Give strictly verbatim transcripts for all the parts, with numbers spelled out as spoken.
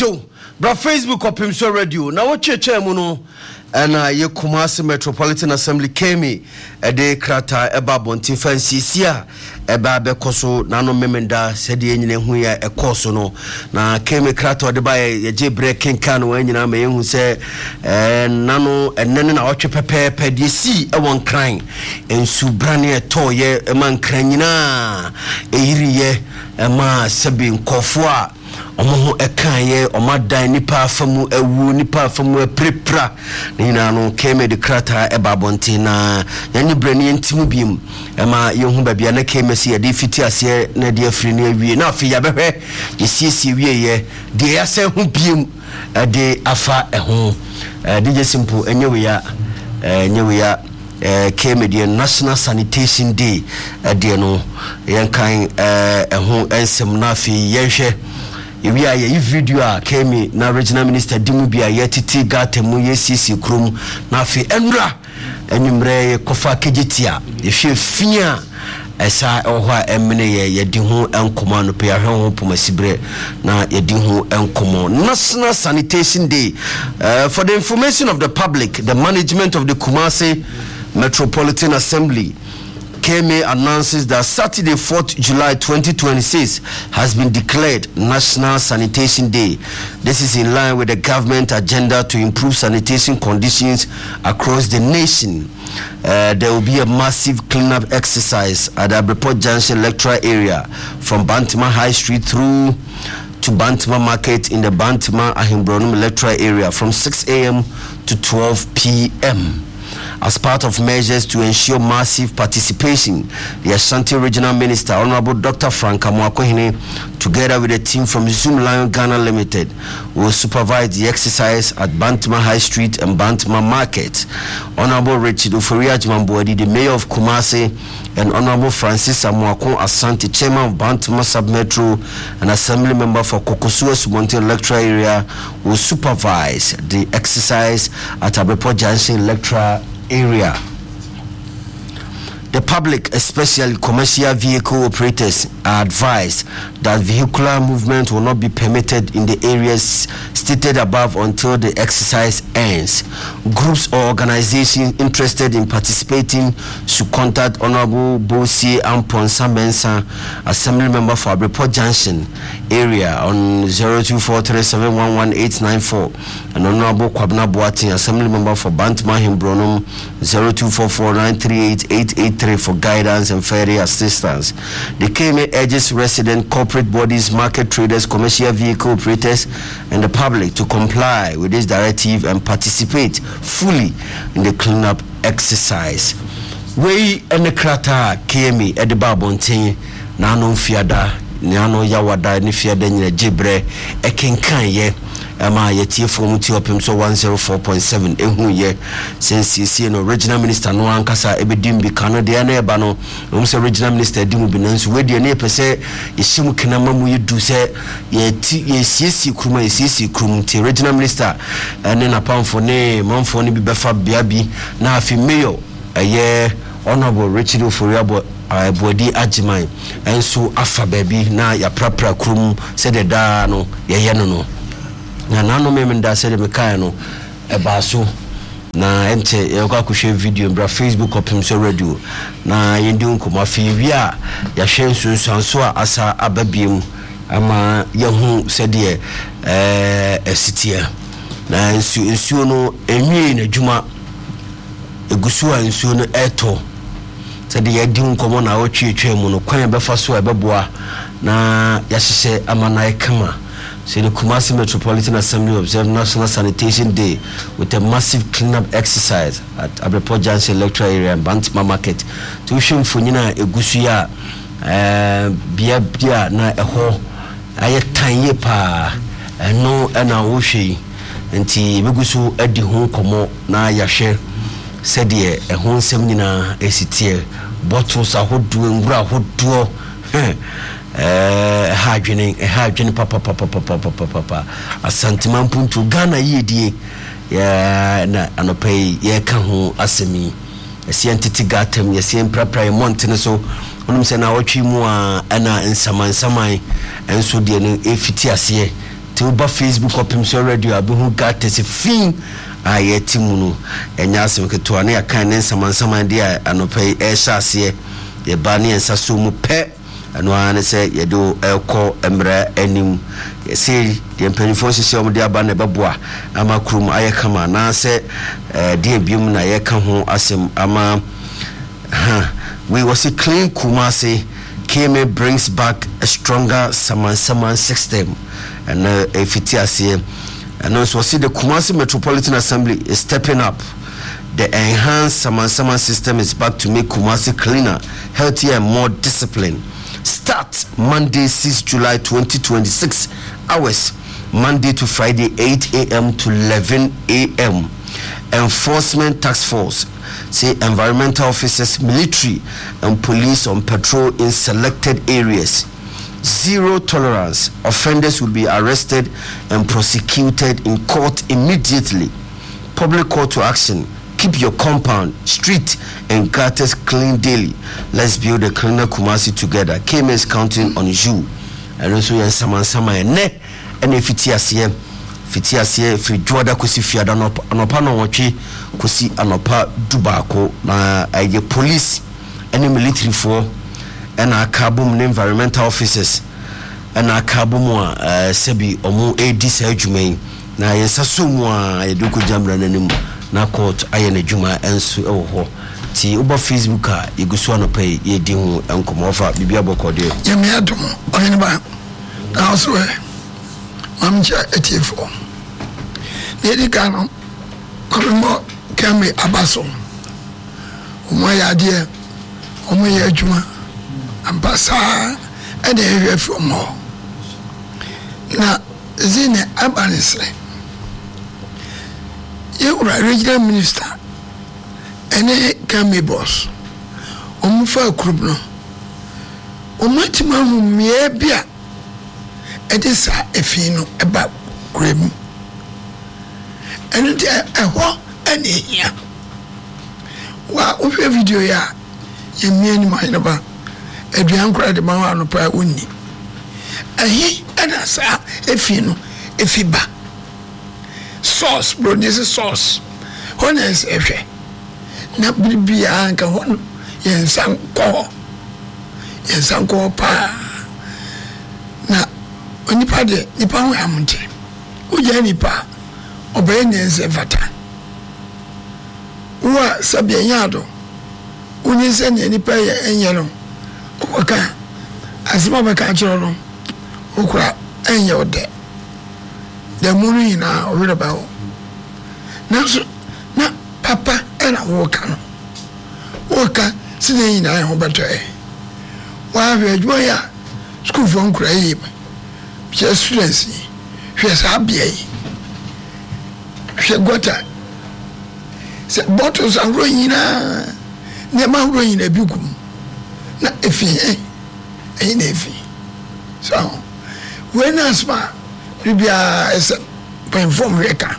Edo, bra Facebook or Pimso Radio. Now what you chemuno and uh ye Kumasi Metropolitan Assembly came a day krata eba bonti fancy sia eba bekoso nano memenda said ye huya a course no na came a krata de by ye j breaking can when you know me who say nano and then I watch pepe ped ye see a one crying and subrania toye a man cranina a ye a ma sabin kofua omo ekaye omadan nipa afamu ewu nipa afamu eprepra nina no keme de krata ebabonte na yani brani entimu biem ema yehu babia na keme se de fiti ase na de afri na awie na afi ya behwe de siesie wie ye de ase hu biem de afa eho de je simple enyewe ya enyewe ya keme de National Sanitation Day de no yenkan eho ensem na afi yenhwe we are a video a came na regional minister Dimubia yetiti gatemu yesisi krum na fe enra enumre kofa kejitia if you fear esa ohwa emne ye yedi ho enkomo no pe ahwe ho pomasibre na yedi ho enkomo. National Sanitation Day. Uh, for the information of the public, the management of the Kumasi Metropolitan Assembly K M A announces that Saturday, fourth July twenty twenty-six has been declared National Sanitation Day. This is in line with the government agenda to improve sanitation conditions across the nation. Uh, there will be a massive cleanup exercise at the Abreport Junction electoral area from Bantima High Street through to Bantima Market in the Bantima Ahimbronum electoral area from six a m to twelve p m As part of measures to ensure massive participation, the Ashanti Regional Minister, Honorable Doctor Frank Amwakohene, together with a team from Zoom Lion Ghana Limited, will supervise the exercise at Bantima High Street and Bantima Market. Honorable Richard Ufuria Jimambodi, the Mayor of Kumasi, and Honorable Francis Amwako Asante, Chairman of Bantima Sub-Metro and Assembly Member for Kokosua Subonte Electoral Area, will supervise the exercise at Abreport Junction Electoral Area. The public, especially commercial vehicle operators, are advised that vehicular movement will not be permitted in the areas stated above until the exercise ends. Groups or organizations interested in participating should contact Honorable Bosi Amponsa Mensa, Assembly Member for Abreport Junction area, on zero two four three seven one one eight nine four, and Honorable Kwabna Boating, Assembly Member for Bantima Himbronum, zero two four four nine three eight eight eight three for guidance and further assistance. The K M A urges resident corporate bodies, market traders, commercial vehicle operators, and the public to comply with this directive and participate fully in the cleanup exercise. We and the krata K M A at the Babontin, Nano Fiada, Nano Yawada, Nifiada, Jibre, Ekenkan ye. Ama yetie from ti opem so one oh four point seven ehu ye since you see no regional minister no ankasa ebedim bi kano de na eba no um say regional minister dimu bi nanso we de na pese yeshim kenama mu yedu se ye ti ye siesi kruma ye siesi krum ti regional minister ene na pamfo ne manfo ne bi befa bia bi na afi mayor eye honorable Richard Oforiabo Bodi Ajiman enso afa baby na ya prapra krum se de da no ye ye no no na nano memenda said me kai no e baso na ente e kwa kuhwe video bra Facebook Pimso Radio na yendi nkomo afi wi a ya hwe sunsanso a asa ababiem ama yehu said e eh esitia na nsu nsu no enwie na djuma egusu a nsu no eto said yendi nkomo na otwetwe mu no kwan befa so ebeboa na ya hyehye ama na ekama. So the Kumasi Metropolitan Assembly observed National Sanitation Day with a massive cleanup exercise at Abreport Junction electoral area and Bantima Market. To show for Nina Egusuya, Bia Bia na eho, aye tanye pa, no ena oshi, and ti Begusu Edi Hong Komo na Yashe said ye a home semina esitie, bottles are hot doing bra hot duo. Eh hajwene eh hajwene papa papa papa papa papa asantima mpuntu Ghana yedie ya na anopai ye ka ho asemi esi entity gatem ye se prapra montene so onum se na otwi mu a ana nsama nsaman enso de no efiti ase te uba Facebook Kopimso Radio abihu gatesi fin ayeti munu enya asem keto na yakan ne nsamansaman dia anopai e hyase ye ba ne ensaso mu pe eno ane se ye do ekọ emra anim ye se de mpanifo sisi om de aba na beboa ama krum ayekama na se de bium na yeka ho asem ama we was a clean Kumasi Keme brings back a stronger Saman Saman system and uh, if it is here and also see the Kumasi Metropolitan Assembly is stepping up. The enhanced Saman Saman system is back to make Kumasi cleaner, healthier and more disciplined. Start Monday sixth July twenty twenty-six hours Monday to Friday eight a.m. to eleven a.m. Enforcement task force, say environmental officers, military and police on patrol in selected areas. Zero tolerance. Offenders will be arrested and prosecuted in court immediately. Public call to action. Keep your compound, street and gutters clean daily. Let's build a cleaner Kumasi together. K M is counting on you. And also yes, Saman Saman ne and if it's here. Fiti ase fi juada kosi fiada anopa no wotwe kosi anopa dubako na aye police and military for and akabum environmental officers and akabum uh, sebi omo edi sa adwuman na yensaso mu a yeduko jamra nanim na court aye na adwuma enso ewo ho ti uba Facebook a yeguso anopa ye di hu enkomo fa bibia bokode yemi adum oyene ba na so e mamcha etifo Nedi kano Komo kame abaso Omo ya die Omo ya juma Ampasa Ede ewe fumo Na zine abanisle Ye ura regional minister Ene kame boss Omo fa krubno Omo tima humye bia Ede sa efino eba kremu and a what and here. Well, with a video, ya, you mean my number, a young cried the man on a prayer windy. And he and us, if you know, if he ba sauce, bro, this is sauce. When I say, not be a anchor one, yes, some call, yes, some call pa. Now, when you party, the power amunti, who any pa. Obedience vata wa sabia yado unise ne nipa ye enye no oka asima be ka chiro no okura enye ode the muri na owere ba o na so na papa era woka no woka sine ina e ho beto e wa hwe adwo ya school for nkura yi be students hwe sabia yi she gota se bottles and royina ne ma royina bigum na efi eh eh na efi so when asma bibia is pen form reka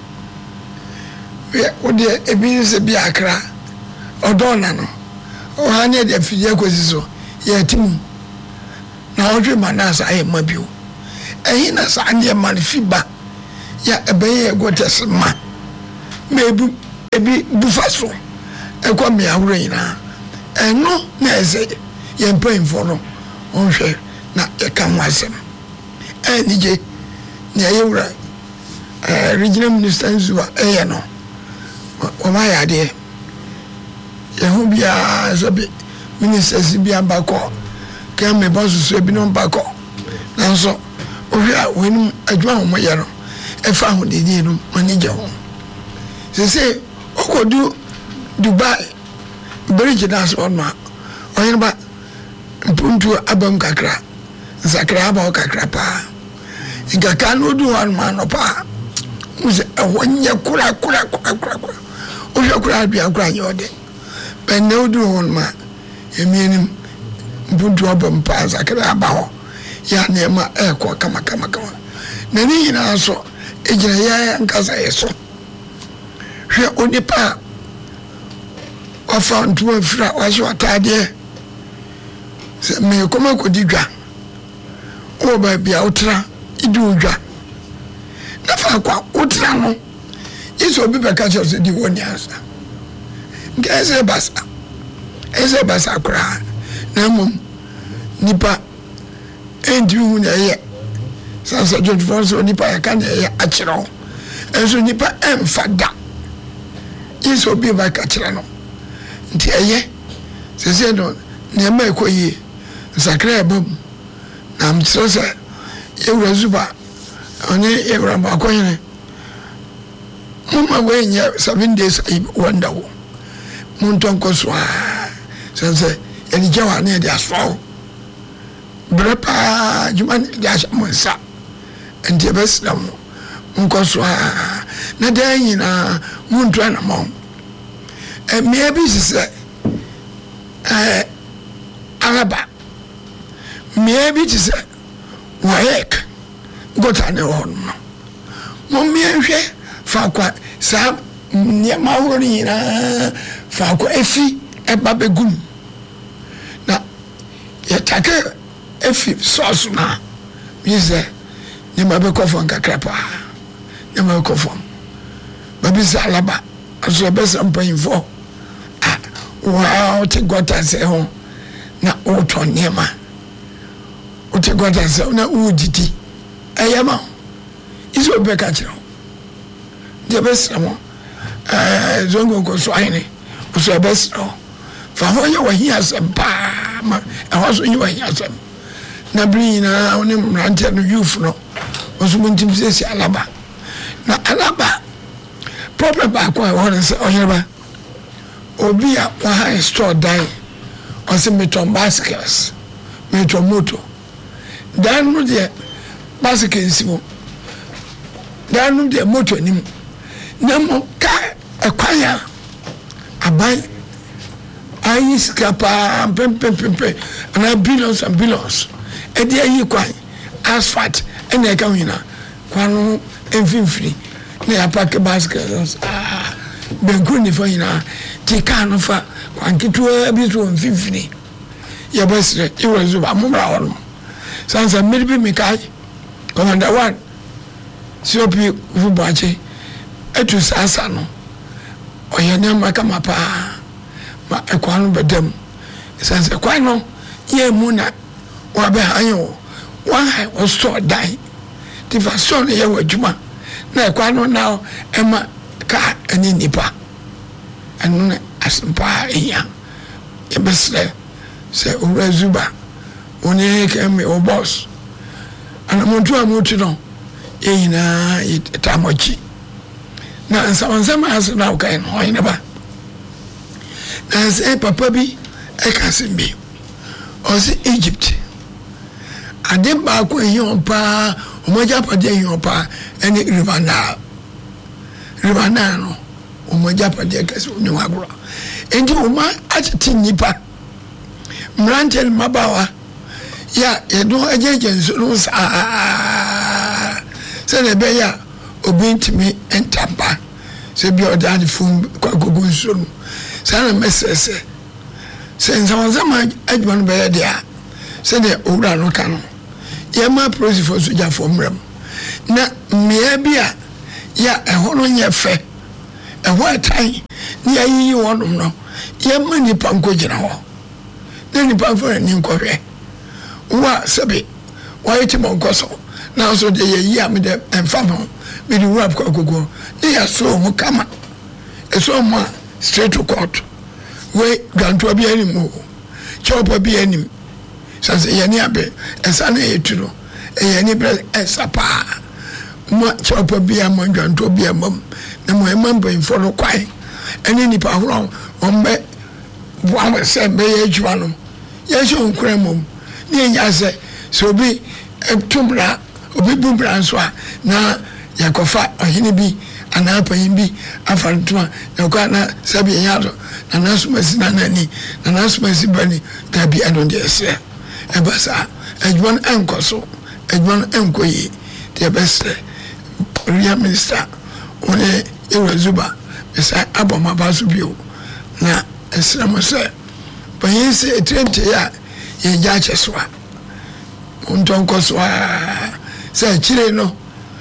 we odi ebi se bi akra odona no o ha ne de fi yakosi so ya timu na odwe manasa ayi mabiu eh na sa ande man fiba ya ebeye gotes ma mebu ebi bufaso ekwa me ahuro yina eno na eze ye mpa info onhwe na ekamwasem enije na yewura eh regional minister nzuwa eye no o ma ya de ye hu bia zobe ministers bia bako ka me bosu so ebi no bako nanso ohwe a wenu adwa ho mo ye no efa ho de ni no manager ho se se okodu Dubai bridge dance on ma oyin ba mpuntu abam kakra zakra aba kakra pa igaka no du wan ma no pa muze ehonye kura kura kura kura o hwe kura bia kura yode ben no du won ma emienim mpuntu abam pa zakra aba ho ya na ma ekọ kama kama kama na ni hina so ejira ya nkasa yeso hwe onipa ofa ntu afira waso atade se me koma kodidwa o ba bia utra idu udwa na fa kwa utra no iso bi be ka chose di woni asa ngeze basa eze basa kra na mum nipa endi hu na ye sansa twenty-four so nipa ya kan ye akiro enso nipa emfada iso bi ba ka kira no nti eye sese no ne ma ekoyi sakra bam na mtsosa ewura zuba oni ewura ba koyene mama wenya seven days I wonder wo munton koswa sense eni jawa ne dia so brepa juman dia shamonsa enti beslam nkoswa na danyi na muntu na mo e me bi sise eh alaba me bi sise waek gota ne hon mo me hwe fa kwa sa nye mawori na fa kwa efi e babegum na ya take efi sauce na bize nye mabe kofon kakrapa nye mabe kofon babi salaba aso besa mpanyfo ah wow te gota se ho na oto nyema o te gota se na udidi ayama iso be ka chiro de besamo eh zongo ko so ayne o so besro fa ho ye wa hia se ba ma e ho so ye wa hia se na bri na oni mrante no youth no o so muntim se si alaba na alaba problem ba ko e ho se oyeba obi a wa high store dai o se meton baskets meton moto dan no de baskets mo dan no de moto ni mo namo ka ekwanya abai ayi skapa pem pem pem pem na billions and billions e dia yi kwan asphalt ene ka wina kwano enfimfiri na ya pack baskets ah benku ni fanyina ti kan fa kwankitu bi so enfimfiri ya basre iwo zuba mumra wono sansa mirbi mikai commander one siopi vubache etu sasa no oyanya makama pa ma ekwano bedam sanse kwano ye muna wa be hanyo wa ha store dai ti fa so ye wadwuma na ekwano na ema ka ani nipa anu na asempa iya e besle se urazuba oni kemi o boss ana muntu amutu no yina itamochi na nsawansama asena ukai no ina ba na se papa bi e kasimbi o si Egypt ade ba ko eyon pa o moja pa de eyon pa eni rivana rivana no o moja pa de kasi ni wagro endi o ma atiti nipa mrantel mabawa ya edo ejeje nso sa se le be ya obintimi entamba se bi odani fun kwa gogo nso no sana mesese se nzama adwuma be ya dia se de owura no ka no ye ma prosi for soja for mram na mmea bia ya ehono nye fe eho atai ni ayi wonum no ye ma ni panko gina ho na ni panko ni nkohwe wa sebe wa yiti monkoso na so de ye yi am de enfamo me di rap kwa gogo ni ya so mu kama eso mu straight to court we ganto bi animu chopo bi anim sanse ye ni abe esa na eturo e ye ni bre esapa mo chopo bi am ganto bi am na mo emambo info kwai eni ni pa horo ombe wa se be ye adwuma no ye so nkura mom ni nya se so bi tumra obi bumbra nso a na yakofa ohini bi anapa yimbi afantuma yakwa na sabi yado na nasumasi na nani na nasumasi bani tabi anonde ese ebasa edwon enkoso edwon enkoyi te bese real minister one ewazuba esa aboma basu bio na esramo se bayese etrente ya ye jache soa unton koswa se chire no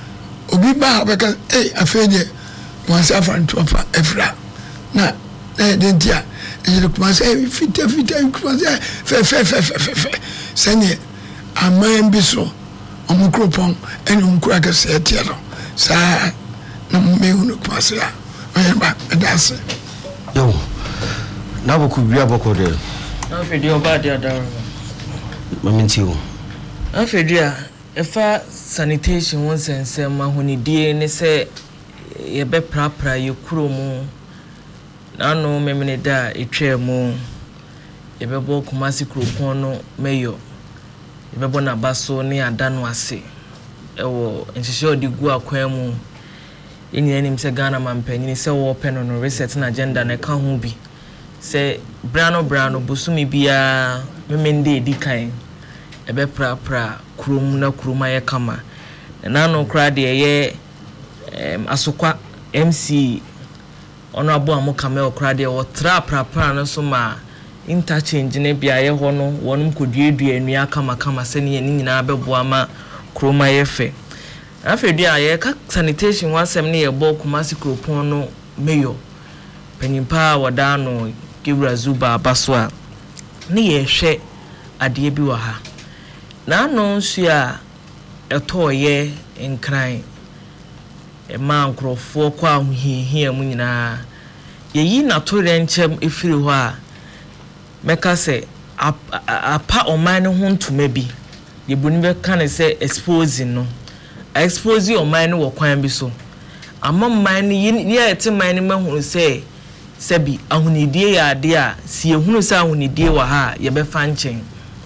obi ba obeka eh afeje Kumasi afanto afa efra na na dentia e Kumasi e fita fita Kumasi fe fe fe fe fe sene aman bi so omukropon ene omukura ka se tiaro sa na me hu Kumasi a oyamba edase yo na boku bia boko de na fedi oba de adaro maminti o na fedi a efa sanitation won sense ma honidie ne se ye be prapra ye kuro mu na no memene da etwa mu ye be bo Kumasi kropon no meyo ye be bo na baso ne adano ase ewo nhihye odigu akwan mu yenye nim se Ghana mampanyini se wo peno no reset na agenda na ka ho bi se brano brano busumi bia memende edikan ebe pra pra kurom na kuroma ye kama na no kra de ye em asokwa M C ono abo amoka me okra de wo tra pra pra no so ma interchange ne bia ye ho no wonum koduedua enua kama kama se ne ni nyina beboa ma kuroma ye fe afedua ye ka sanitation wasem ne ye bo Kumasi kropon no meyo panyimpa wada no Giwura Zuba Abaswa ne ye hwe ade bi wa ha na no nsu a etoye enkran e ma nkrofo kwa ahohihia mu nyina ye yi na to renchem efiri ho a meka se apa oman ne ho ntoma bi ye buni be kan se exposing no expose oman ne wo kwan bi so amma man ne ye ete man ne mahunu se sebi ahunidie ya ade a si ehunu se ahunidie wa ha ye be fa nchen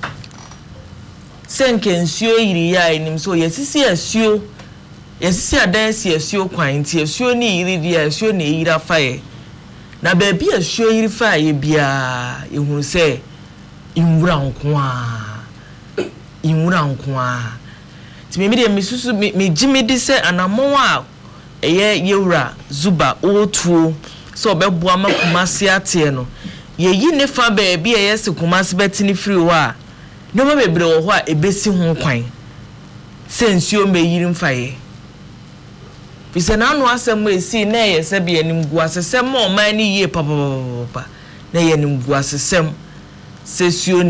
senke nsuo yiri ya enim so yesisi asuo yesisi adan si asuo kwan nti asuo ni yiri dia asuo na yiri afaye na ba bi asuo yiri faye bia ehunu se inwura nko a inwura nko a ti me de misusu me jimedi se anamon a eye Yewura Zuba otuo so obeboa ma Kumasi ate no ye yi ne fa ba bi eye se Kumasi betini free ho a no ma bebre wo ho a ebesi ho kwan sensuo me yiri mfaye bise na anu asem esi na ye se bia nim gu asesem ma o man ni yie papa na ye nim gu asesem sesuo